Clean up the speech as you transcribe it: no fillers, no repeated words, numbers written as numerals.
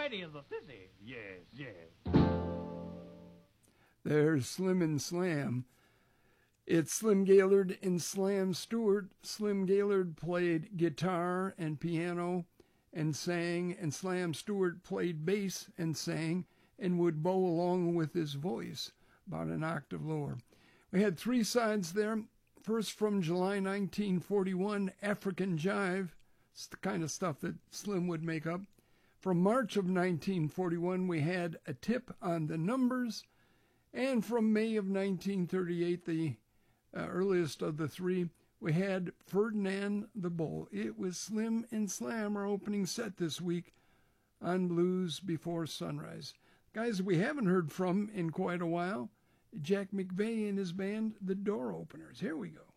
Betty is a sissy. Yes, yes. There's Slim and Slam. It's Slim Gaillard and Slam Stewart. Slim Gaillard played guitar and piano and sang, and Slam Stewart played bass and sang and would bow along with his voice about an octave lower. We had three sides there. First, from July 1941, African Jive. It's the kind of stuff that Slim would make up. From March of 1941, we had A Tip on the Numbers. And from May of 1938, the earliest of the three, we had Ferdinand the Bull. It was Slim and Slam, our opening set this week on Blues Before Sunrise. Guys we haven't heard from in quite a while, Jack McVeigh and his band, The Door Openers. Here we go.